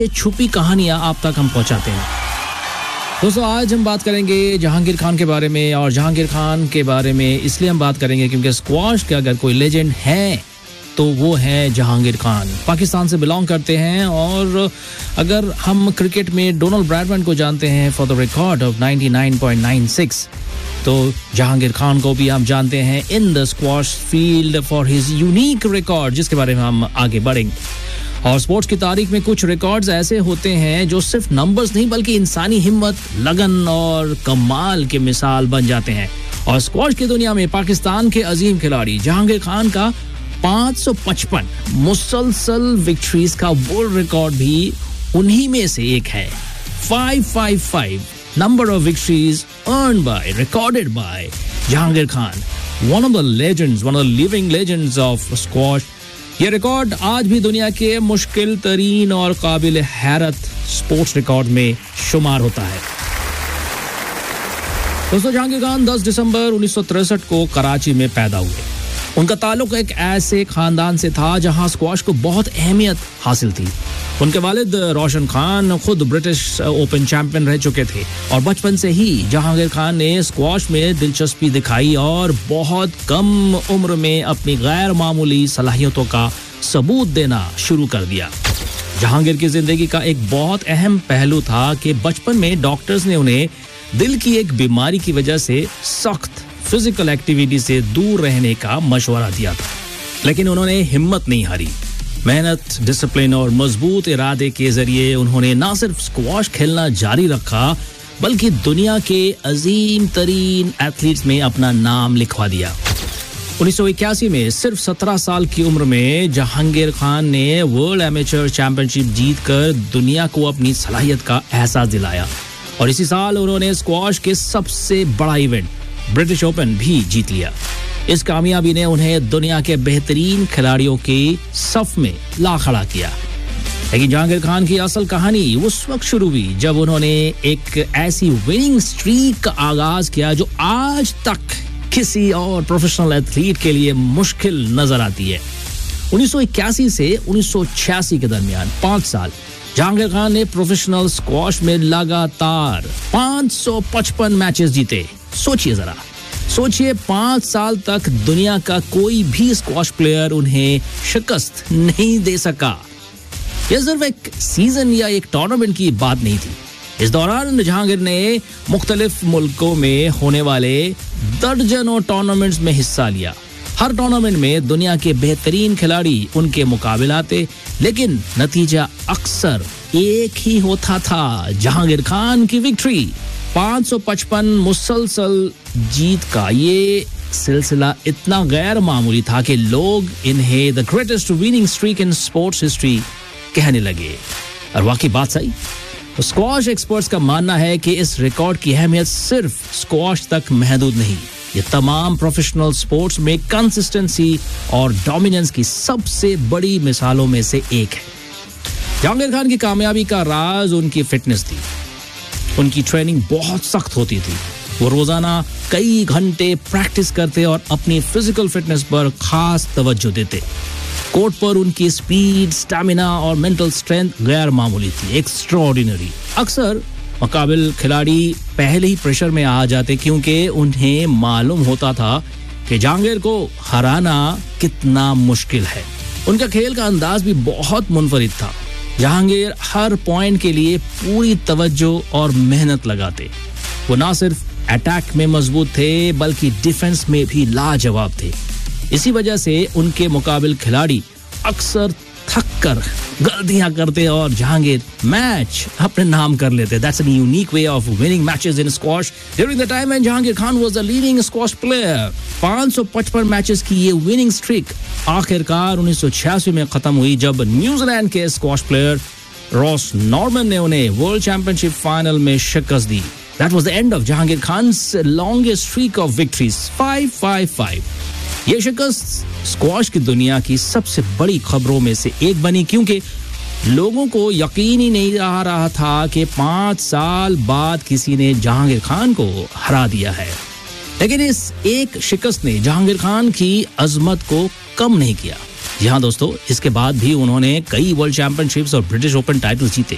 ये छुपी कहानियां आप तक हम पहुंचाते हैं। दोस्तों, आज हम बात करेंगे जहांगीर खान के बारे में, और जहांगीर खान के बारे में इसलिए हम बात करेंगे क्योंकि स्क्वाश के अगर कोई लेजेंड है तो वो है जहांगीर खान। पाकिस्तान से बिलोंग करते हैं, और अगर हम क्रिकेट में डोनाल्ड ब्रैडमैन को जानते हैं फॉर द रिकॉर्ड ऑफ 99.96, तो जहांगीर खान को भी हम जानते हैं in the squash field for his unique record, जिसके बारे में हम आगे बढ़ेंगे। और स्पोर्ट्स की तारीख में कुछ रिकॉर्ड्स ऐसे होते हैं जो सिर्फ नंबर्स नहीं बल्कि इंसानी हिम्मत, लगन और कमाल के मिसाल बन जाते हैं। और स्क्वाश की दुनिया में पाकिस्तान के अजीम खिलाड़ी जहांगीर खान का 555 मुसलसल विक्ट्रीज का वर्ल्ड रिकॉर्ड भी उन्हीं में से एक है। 555 number of victories earned bye, recorded by Jahangir Khan, one of the legends, one of the living legends of squash. ये रिकॉर्ड आज भी दुनिया के मुश्किल तरीन और काबिल हैरत स्पोर्ट्स रिकॉर्ड में शुमार होता है। दोस्तों, जहांगीर खान 10 दिसंबर 1963 को कराची में पैदा हुए। उनका ताल्लुक एक ऐसे खानदान से था जहां स्क्वाश को बहुत अहमियत हासिल थी। उनके वालिद रोशन खान खुद ब्रिटिश ओपन चैंपियन रह चुके थे, और बचपन से ही जहांगीर खान ने स्क्वाश में दिलचस्पी दिखाई और बहुत कम उम्र में अपनी गैर मामूली सलाहियतों का सबूत देना शुरू कर दिया। जहांगीर की जिंदगी का एक बहुत अहम पहलू था कि बचपन में डॉक्टर्स ने उन्हें दिल की एक बीमारी की वजह से सख्त फिजिकल एक्टिविटी से दूर रहने का मशवरा दिया था, लेकिन उन्होंने हिम्मत नहीं हारी। मेहनत, डिसिप्लिन और मजबूत इरादे के जरिए उन्होंने न सिर्फ स्क्वाश खेलना जारी रखा बल्कि दुनिया के अजीम तरीन एथलीट्स में अपना नाम लिखवा दिया। 1981 में सिर्फ 17 साल की उम्र में जहांगीर खान ने वर्ल्ड एमेचर चैंपियनशिप जीतकर दुनिया को अपनी सलाहियत का एहसास दिलाया, और इसी साल उन्होंने स्क्वाश के सबसे बड़ा इवेंट ब्रिटिश ओपन भी जीत लिया। इस कामयाबी ने उन्हें दुनिया के बेहतरीन खिलाड़ियों के सफ में ला खड़ा किया। लेकिन जहांगीर खान की असल कहानी उस वक्त शुरू हुई जब उन्होंने एक ऐसी विनिंग स्ट्रीक का आगाज किया जो आज तक किसी और प्रोफेशनल एथलीट के लिए मुश्किल नजर आती है। 1981 से 1986 के दरमियान 5 साल जहांगीर खान ने प्रोफेशनल स्क्वाश में लगातार 555 मैचेस जीते। सोचिए 5 साल तक दुनिया का कोई भी स्क्वाश प्लेयर उन्हें शिकस्त नहीं दे सका। यह सिर्फ एक सीजन या एक टूर्नामेंट की बात नहीं थी। इस दौरान जहांगीर ने मुख्तलिफ मुल्कों में होने वाले दर्जनों टूर्नामेंट्स में हिस्सा लिया। हर टूर्नामेंट में दुनिया के बेहतरीन खिलाड़ी उनके मुकाबले आते, लेकिन नतीजा अक्सर एक ही होता था, जहांगीर खान की विक्ट्री। 555 मुसलसल जीत का ये सिलसिला इतना गैर मामूली था कि लोग इन्हें the greatest winning streak in sports history कहने लगे। और वाकई बात सही। स्क्वाश एक्सपर्ट्स का मानना है कि इस रिकॉर्ड की अहमियत सिर्फ स्क्वाश तक महदूद नहीं, ये तमाम प्रोफेशनल स्पोर्ट्स में कंसिस्टेंसी और डोमिनेंस की सबसे बड़ी मिसालों में से एक है। जहांगीर खान की कामयाबी का राज उनकी फिटनेस थी। उनकी ट्रेनिंग बहुत सख्त होती थी। वो रोजाना कई घंटे प्रैक्टिस करते और अपनी फिजिकल फिटनेस पर खास तवज्जो देते। कोर्ट पर उनकी स्पीड, स्टैमिना और मेंटल स्ट्रेंथ गैर मामूली थी, एक्स्ट्राऑर्डिनरी। अक्सर मुकाबिल खिलाड़ी पहले ही प्रेशर में आ जाते क्योंकि उन्हें मालूम होता था कि जहांगीर को हराना कितना मुश्किल है। उनका खेल का अंदाज भी बहुत मुनफरिद था। जहांगीर हर पॉइंट के लिए पूरी तवज्जो और मेहनत लगाते। वो ना सिर्फ अटैक में मजबूत थे बल्कि डिफेंस में भी लाजवाब थे। इसी वजह से उनके मुकाबिल खिलाड़ी अक्सर थक कर गलतियां करते और जहांगीर मैच अपने नाम कर लेते। That's a unique way of winning matches in squash during the time when Jahangir Khan was the leading squash player. 555 matches की ये विनिंग स्ट्रीक आखिरकार 1986 में खत्म हुई जब न्यूजीलैंड के स्क्वाश प्लेयर रॉस नॉर्मन ने उन्हें वर्ल्ड चैंपियनशिप फाइनल में शिकस्त दी। That was the end of Jahangir Khan's longest streak of victories, 555. ये शिकस्त स्क्वाश की दुनिया की सबसे बड़ी खबरों में से एक बनी क्योंकि लोगों को यकीन ही नहीं आ रहा था कि 5 साल बाद किसी ने जहांगीर खान को हरा दिया है। लेकिन इस एक शिकस्त ने जहांगीर खान की अजमत को कम नहीं किया। जी हाँ दोस्तों, इसके बाद भी उन्होंने कई वर्ल्ड चैंपियनशिप्स और ब्रिटिश ओपन टाइटल जीते।